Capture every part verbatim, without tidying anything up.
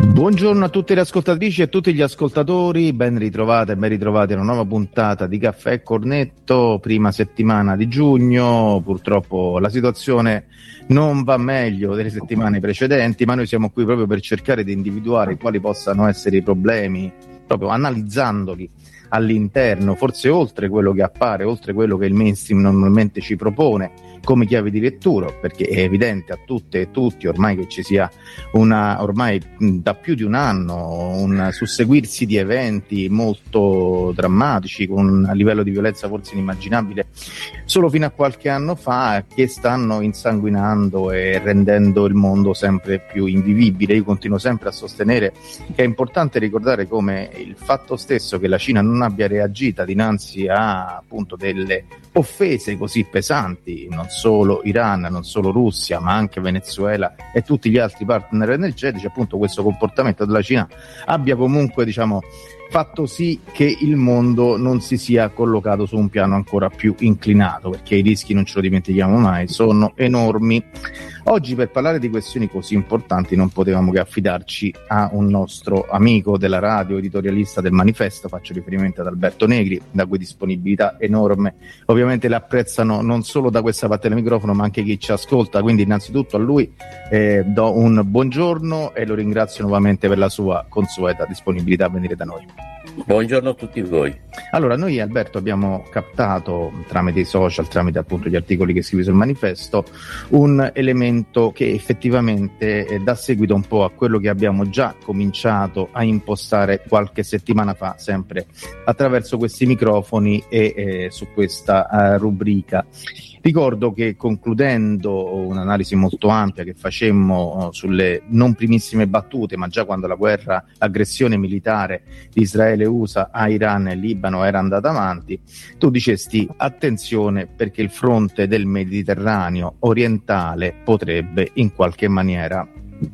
Buongiorno a tutte le ascoltatrici e a tutti gli ascoltatori, ben ritrovate e ben ritrovati a una nuova puntata di Caffè e Cornetto, prima settimana di giugno. Purtroppo la situazione non va meglio delle settimane precedenti, ma noi siamo qui proprio per cercare di individuare quali possano essere i problemi, proprio analizzandoli all'interno, forse oltre quello che appare, oltre quello che il mainstream normalmente ci propone come chiave di lettura, perché è evidente a tutte e tutti ormai che ci sia una, ormai da più di un anno, un susseguirsi di eventi molto drammatici, con un livello di violenza forse inimmaginabile solo fino a qualche anno fa, che stanno insanguinando e rendendo il mondo sempre più invivibile. Io continuo sempre a sostenere che è importante ricordare come il fatto stesso che la Cina non abbia reagito dinanzi a appunto delle offese così pesanti, non solo Iran, non solo Russia, ma anche Venezuela e tutti gli altri partner energetici, appunto questo comportamento della Cina abbia comunque, diciamo, fatto sì che il mondo non si sia collocato su un piano ancora più inclinato, perché i rischi, non ce lo dimentichiamo mai, sono enormi. Oggi, per parlare di questioni così importanti, non potevamo che affidarci a un nostro amico della radio, editorialista del Manifesto, faccio riferimento ad Alberto Negri, da cui disponibilità enorme ovviamente le apprezzano non solo da questa parte del microfono ma anche chi ci ascolta, quindi innanzitutto a lui eh, do un buongiorno e lo ringrazio nuovamente per la sua consueta disponibilità a venire da noi. Buongiorno a tutti voi. Allora, noi Alberto abbiamo captato tramite i social, tramite appunto gli articoli che scrivi sul Manifesto, un elemento che effettivamente eh, dà seguito un po' a quello che abbiamo già cominciato a impostare qualche settimana fa, sempre attraverso questi microfoni e eh, su questa uh, rubrica. Ricordo che, concludendo un'analisi molto ampia che facemmo sulle non primissime battute, ma già quando la guerra, l'aggressione militare di Israele U S A a Iran e Libano era andata avanti, tu dicesti attenzione perché il fronte del Mediterraneo orientale potrebbe in qualche maniera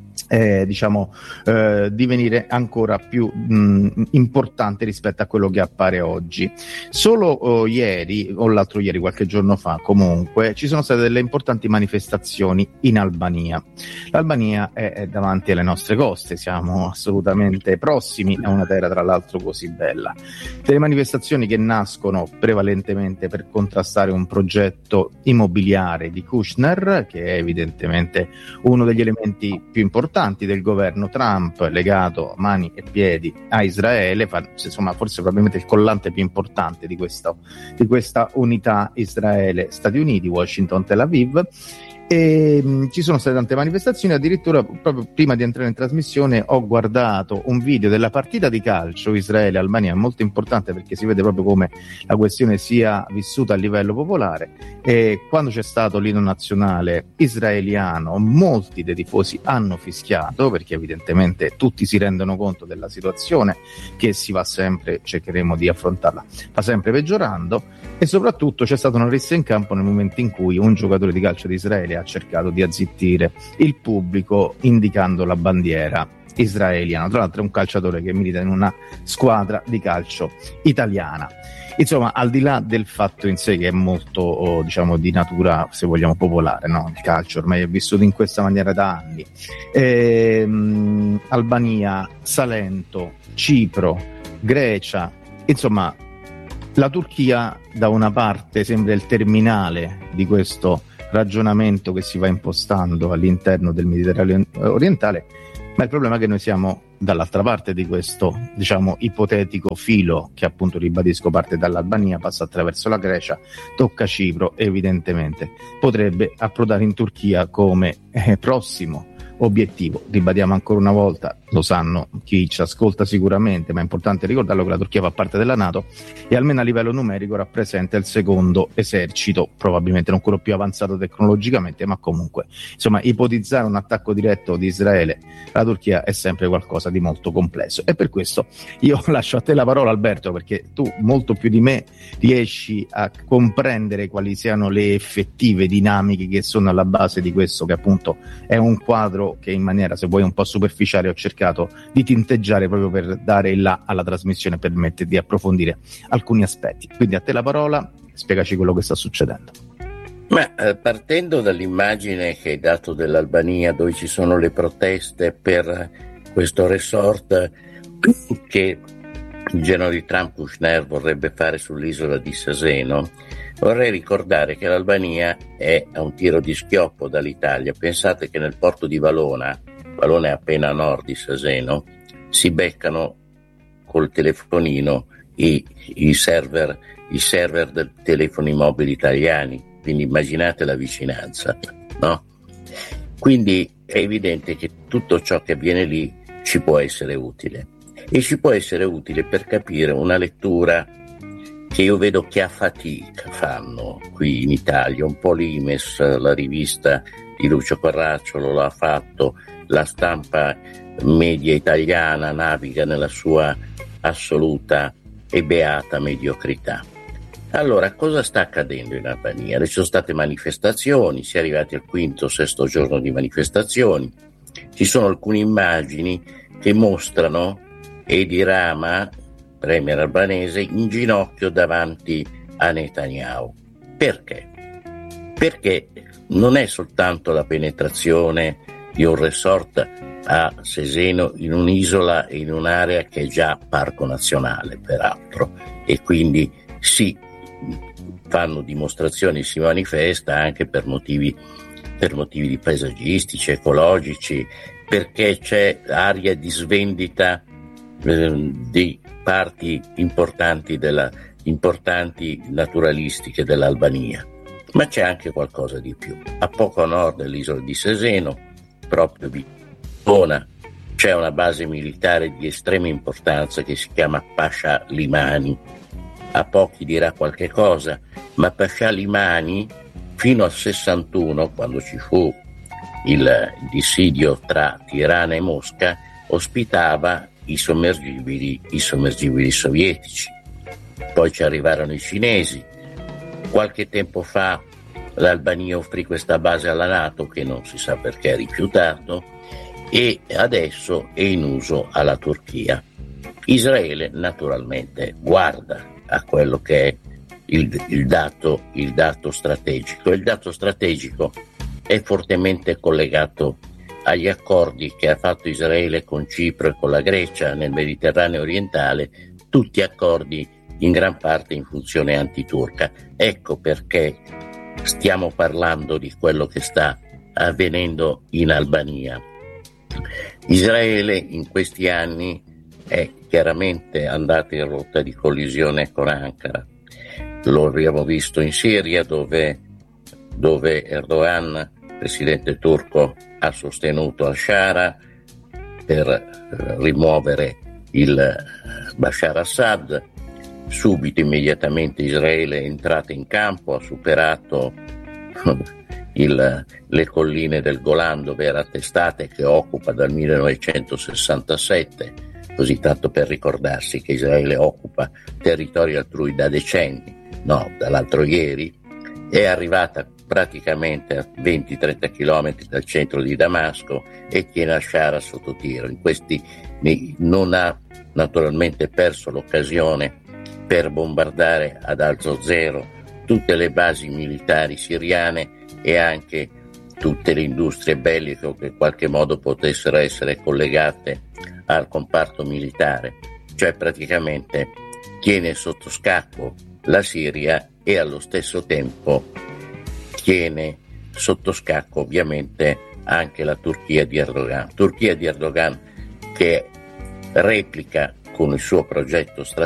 Eh, diciamo eh, divenire ancora più mh, importante rispetto a quello che appare oggi. Solo oh, ieri o l'altro ieri, qualche giorno fa comunque, ci sono state delle importanti manifestazioni in Albania. L'Albania è, è davanti alle nostre coste, siamo assolutamente prossimi a una terra tra l'altro così bella. Delle manifestazioni che nascono prevalentemente per contrastare un progetto immobiliare di Kushner, che è evidentemente uno degli elementi più importanti del governo Trump, legato a mani e piedi a Israele, insomma forse probabilmente il collante più importante di questa, di questa unità Israele-Stati Uniti, Washington-Tel Aviv. E mh, ci sono state tante manifestazioni, addirittura proprio prima di entrare in trasmissione ho guardato un video della partita di calcio Israele-Albania, molto importante perché si vede proprio come la questione sia vissuta a livello popolare, e quando c'è stato l'inno nazionale israeliano molti dei tifosi hanno fischiato, perché evidentemente tutti si rendono conto della situazione che si va sempre, cercheremo di affrontarla, va sempre peggiorando, e soprattutto c'è stata una rissa in campo nel momento in cui un giocatore di calcio di Israele ha cercato di azzittire il pubblico indicando la bandiera israeliana. Tra l'altro è un calciatore che milita in una squadra di calcio italiana. Insomma, al di là del fatto in sé che è molto, oh, diciamo, di natura, se vogliamo, popolare, no? Il calcio ormai è vissuto in questa maniera da anni. Ehm, Albania, Salento, Cipro, Grecia, insomma, la Turchia da una parte sembra il terminale di questo ragionamento che si va impostando all'interno del Mediterraneo orientale, ma il problema è che noi siamo dall'altra parte di questo, diciamo, ipotetico filo che, appunto, ribadisco, parte dall'Albania, passa attraverso la Grecia, tocca Cipro, evidentemente potrebbe approdare in Turchia come eh, prossimo obiettivo. Ribadiamo ancora una volta, lo sanno chi ci ascolta sicuramente, ma è importante ricordarlo, che la Turchia fa parte della NATO e almeno a livello numerico rappresenta il secondo esercito, probabilmente non quello più avanzato tecnologicamente, ma comunque, insomma, ipotizzare un attacco diretto di Israele alla Turchia è sempre qualcosa di molto complesso, e per questo io lascio a te la parola, Alberto, perché tu molto più di me riesci a comprendere quali siano le effettive dinamiche che sono alla base di questo, che appunto è un quadro che in maniera, se vuoi, un po' superficiale ho cercato di tinteggiare proprio per dare il là alla trasmissione e permettere di approfondire alcuni aspetti. Quindi a te la parola, spiegaci quello che sta succedendo. Ma eh, partendo dall'immagine che hai dato dell'Albania, dove ci sono le proteste per questo resort che il genero di Trump Kushner vorrebbe fare sull'isola di Saseno, vorrei ricordare che l'Albania è a un tiro di schioppo dall'Italia. Pensate che nel porto di Valona, Valona è appena a nord di Saseno, si beccano col telefonino i, i server i server dei telefoni mobili italiani, quindi immaginate la vicinanza, no? Quindi è evidente che tutto ciò che avviene lì ci può essere utile, e ci può essere utile per capire una lettura che io vedo che a fatica fanno qui in Italia, un po' l'Imes, la rivista di Lucio Carracciolo lo ha fatto, la stampa media italiana naviga nella sua assoluta e beata mediocrità. Allora, cosa sta accadendo in Albania? Ci sono state manifestazioni, si è arrivati al quinto o sesto giorno di manifestazioni, ci sono alcune immagini che mostrano Edi Rama, premier albanese, in ginocchio davanti a Netanyahu. Perché? Perché non è soltanto la penetrazione di un resort a Seseno in un'isola e in un'area che è già parco nazionale, peraltro, e quindi si fanno dimostrazioni, si manifesta anche per motivi, per motivi di paesaggistici, ecologici, perché c'è area di svendita eh, di parti importanti, della, importanti naturalistiche dell'Albania. Ma c'è anche qualcosa di più. A poco a nord dell'isola di Seseno, proprio di Bona, c'è una base militare di estrema importanza che si chiama Pasha Limani. A pochi dirà qualche cosa, ma Pasha Limani fino al sessantuno, quando ci fu il dissidio tra Tirana e Mosca, ospitava i sommergibili, i sommergibili sovietici. Poi ci arrivarono i cinesi. Qualche tempo fa l'Albania offrì questa base alla NATO, che non si sa perché ha rifiutato, e adesso è in uso alla Turchia. Israele naturalmente guarda a quello che è il, il, dato, il dato strategico. Il dato strategico è fortemente collegato agli accordi che ha fatto Israele con Cipro e con la Grecia nel Mediterraneo orientale, tutti accordi in gran parte in funzione antiturca. Ecco perché stiamo parlando di quello che sta avvenendo in Albania. Israele in questi anni è chiaramente andato in rotta di collisione con Ankara. Lo abbiamo visto in Siria, dove, dove Erdogan, presidente turco, ha sostenuto Al-Shara per eh, rimuovere il Bashar Assad. Subito, immediatamente, Israele è entrata in campo, ha superato il, le colline del Golan, dove era attestata e che occupa dal millenovecentosessantasette, così tanto per ricordarsi che Israele occupa territori altrui da decenni, no, dall'altro ieri, è arrivata praticamente a venti trenta chilometri dal centro di Damasco e tiene Al-Shara sotto tiro. In questi non ha naturalmente perso l'occasione per bombardare ad alzo zero tutte le basi militari siriane e anche tutte le industrie belliche che in qualche modo potessero essere collegate al comparto militare. Cioè praticamente tiene sotto scacco la Siria e allo stesso tempo tiene sotto scacco ovviamente anche la Turchia di Erdogan. Turchia di Erdogan che replica con il suo progetto strategico